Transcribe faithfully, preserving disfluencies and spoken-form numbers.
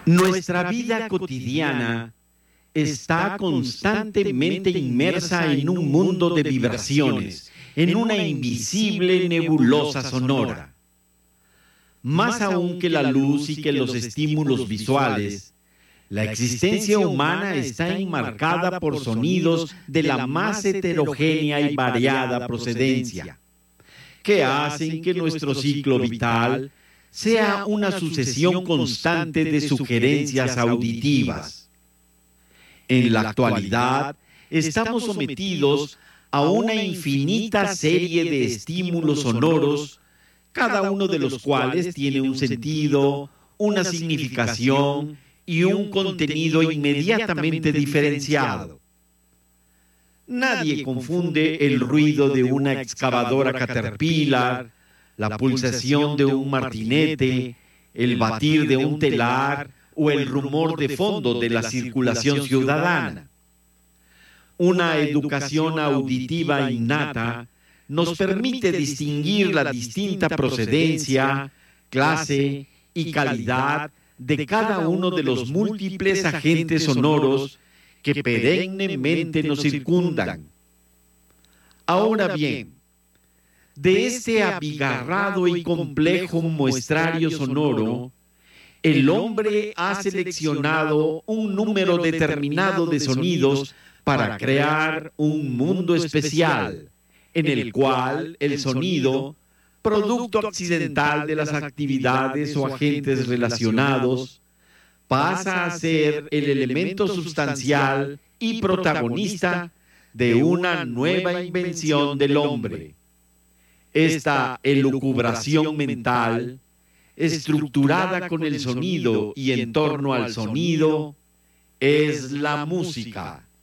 Nuestra vida cotidiana está constantemente inmersa en un mundo de vibraciones, en una invisible nebulosa sonora. Más aún que la luz y que los estímulos visuales, la existencia humana está enmarcada por sonidos de la más heterogénea y variada procedencia, que hacen que nuestro ciclo vital sea una sucesión constante de sugerencias auditivas. En la actualidad, estamos sometidos a una infinita serie de estímulos sonoros, cada uno de los cuales tiene un sentido, una significación y un contenido inmediatamente diferenciado. Nadie confunde el ruido de una excavadora Caterpillar, la pulsación de un martinete, el batir de un telar o el rumor de fondo de la circulación ciudadana. Una educación auditiva innata nos permite distinguir la distinta procedencia, clase y calidad de cada uno de los múltiples agentes sonoros que perennemente nos circundan. Ahora bien, de este abigarrado y complejo muestrario sonoro, el hombre ha seleccionado un número determinado de sonidos para crear un mundo especial, en el cual el sonido, producto accidental de las actividades o agentes relacionados, pasa a ser el elemento sustancial y protagonista de una nueva invención del hombre. Esta elucubración mental, estructurada con el sonido y en torno al sonido, es la música.